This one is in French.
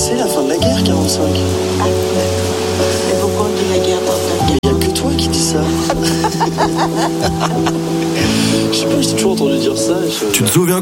c'est la fin de la guerre, 45. Ah, ouais. Et pourquoi on dit la guerre dans ta guerre? Il n'y a que toi qui dis ça. Je sais pas, j'ai toujours entendu dire ça. Tu te souviens